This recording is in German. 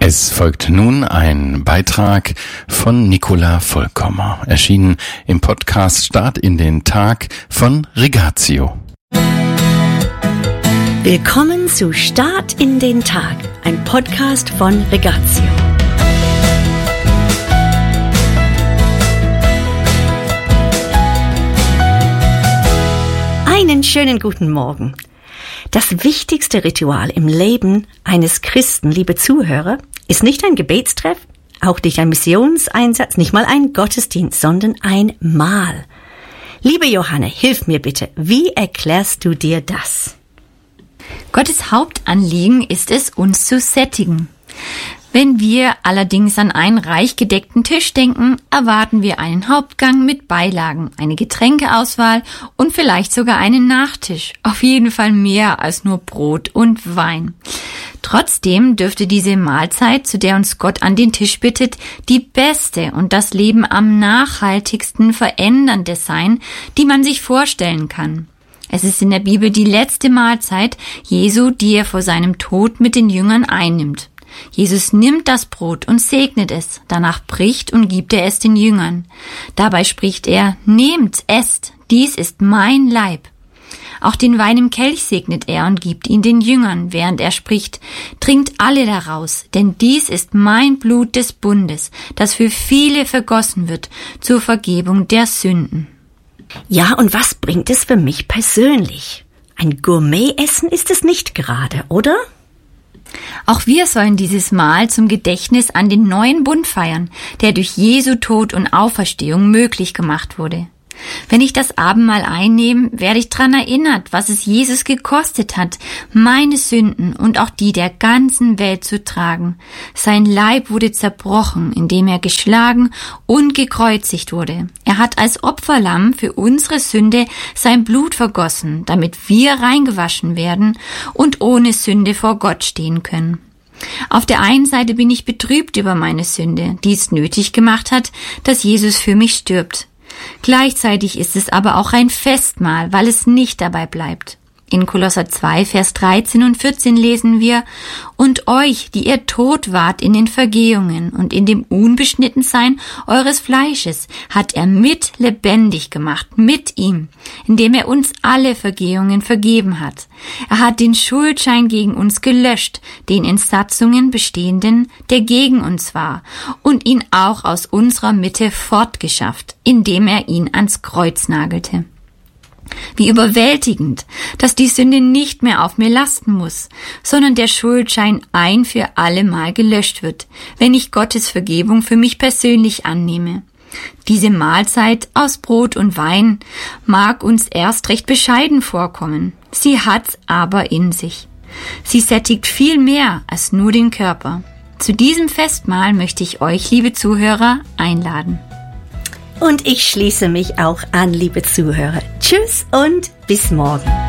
Es folgt nun ein Beitrag von Nicola Vollkommer, erschienen im Podcast Start in den Tag von Regatio. Willkommen zu Start in den Tag, ein Podcast von Regatio. Einen schönen guten Morgen. Das wichtigste Ritual im Leben eines Christen, liebe Zuhörer, ist nicht ein Gebetstreff, auch nicht ein Missionseinsatz, nicht mal ein Gottesdienst, sondern ein Mahl. Liebe Johanne, hilf mir bitte, wie erklärst du dir das? Gottes Hauptanliegen ist es, uns zu sättigen. Wenn wir allerdings an einen reich gedeckten Tisch denken, erwarten wir einen Hauptgang mit Beilagen, eine Getränkeauswahl und vielleicht sogar einen Nachtisch. Auf jeden Fall mehr als nur Brot und Wein. Trotzdem dürfte diese Mahlzeit, zu der uns Gott an den Tisch bittet, die beste und das Leben am nachhaltigsten verändernde sein, die man sich vorstellen kann. Es ist in der Bibel die letzte Mahlzeit Jesu, die er vor seinem Tod mit den Jüngern einnimmt. Jesus nimmt das Brot und segnet es, danach bricht und gibt er es den Jüngern. Dabei spricht er: Nehmt, esst, dies ist mein Leib. Auch den Wein im Kelch segnet er und gibt ihn den Jüngern, während er spricht: Trinkt alle daraus, denn dies ist mein Blut des Bundes, das für viele vergossen wird, zur Vergebung der Sünden. Ja, und was bringt es für mich persönlich? Ein Gourmet-Essen ist es nicht gerade, oder? Auch wir sollen dieses Mahl zum Gedächtnis an den neuen Bund feiern, der durch Jesu Tod und Auferstehung möglich gemacht wurde. Wenn ich das Abendmahl einnehme, werde ich daran erinnert, was es Jesus gekostet hat, meine Sünden und auch die der ganzen Welt zu tragen. Sein Leib wurde zerbrochen, indem er geschlagen und gekreuzigt wurde. Er hat als Opferlamm für unsere Sünde sein Blut vergossen, damit wir reingewaschen werden und ohne Sünde vor Gott stehen können. Auf der einen Seite bin ich betrübt über meine Sünde, die es nötig gemacht hat, dass Jesus für mich stirbt. Gleichzeitig ist es aber auch ein Festmahl, weil es nicht dabei bleibt. In Kolosser 2, Vers 13 und 14 lesen wir: Und euch, die ihr tot wart in den Vergehungen und in dem Unbeschnittensein eures Fleisches, hat er mit lebendig gemacht, mit ihm, indem er uns alle Vergehungen vergeben hat. Er hat den Schuldschein gegen uns gelöscht, den in Satzungen bestehenden, der gegen uns war, und ihn auch aus unserer Mitte fortgeschafft, indem er ihn ans Kreuz nagelte. Wie überwältigend, dass die Sünde nicht mehr auf mir lasten muss, sondern der Schuldschein ein für alle Mal gelöscht wird, wenn ich Gottes Vergebung für mich persönlich annehme. Diese Mahlzeit aus Brot und Wein mag uns erst recht bescheiden vorkommen, sie hat's aber in sich. Sie sättigt viel mehr als nur den Körper. Zu diesem Festmahl möchte ich euch, liebe Zuhörer, einladen. Und ich schließe mich auch an, liebe Zuhörer. Tschüss und bis morgen.